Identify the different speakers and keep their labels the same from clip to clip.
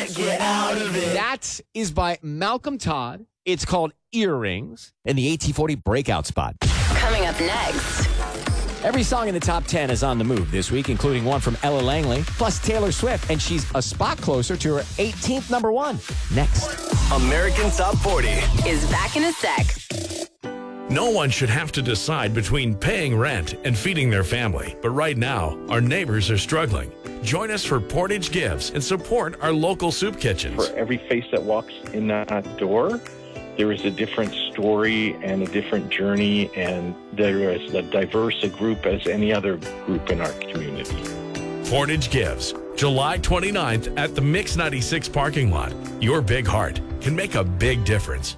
Speaker 1: get out of it.
Speaker 2: That is by Malcolm Todd. It's called Earrings in the AT40 Breakout Spot.
Speaker 3: Coming up next.
Speaker 2: Every song in the top 10 is on the move this week, including one from Ella Langley, plus Taylor Swift, and she's a spot closer to her 18th number one. Next.
Speaker 4: American Top 40
Speaker 3: Is back in a sec.
Speaker 5: No one should have to decide between paying rent and feeding their family. But right now, our neighbors are struggling. Join us for Portage Gives and support our local soup kitchens.
Speaker 6: For every face that walks in that door, there is a different story and a different journey, and there is as diverse a group as any other group in our community.
Speaker 5: Portage Gives, July 29th at the Mix 96 parking lot. Your big heart can make a big difference.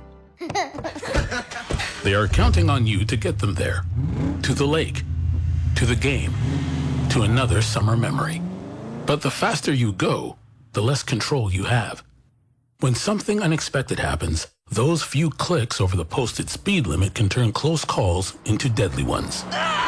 Speaker 7: They are counting on you to get them there. To the lake, to the game, to another summer memory. But the faster you go, the less control you have. When something unexpected happens, those few clicks over the posted speed limit can turn close calls into deadly ones.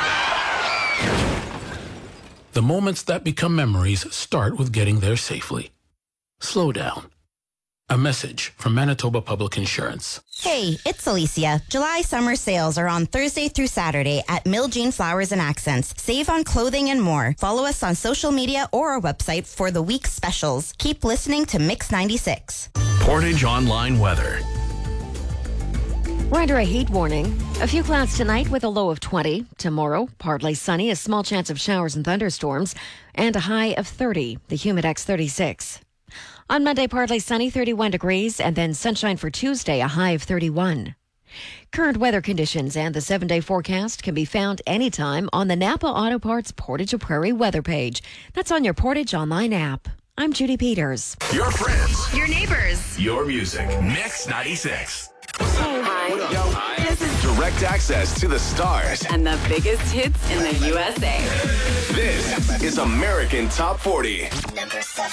Speaker 7: The moments that become memories start with getting there safely. Slow down. A message from Manitoba Public Insurance.
Speaker 8: Hey, it's Alicia. July summer sales are on Thursday through Saturday at Mill Jean Flowers and Accents. Save on clothing and more. Follow us on social media or our website for the week's specials. Keep listening to Mix 96.
Speaker 5: Portage Online Weather.
Speaker 9: We're under a heat warning. A few clouds tonight with a low of 20. Tomorrow, partly sunny, a small chance of showers and thunderstorms, and a high of 30. The Humidex 36. On Monday, partly sunny, 31 degrees, and then sunshine for Tuesday, a high of 31. Current weather conditions and the 7-day forecast can be found anytime on the Napa Auto Parts Portage of Prairie weather page. That's on your Portage Online app. I'm Judy Peters.
Speaker 4: Your friends,
Speaker 3: Your neighbors.
Speaker 4: your music. Mix 96.
Speaker 3: Hi. This is
Speaker 4: Direct access to the stars.
Speaker 3: and the biggest hits in the USA.
Speaker 4: This is American Top 40.
Speaker 1: Number 7.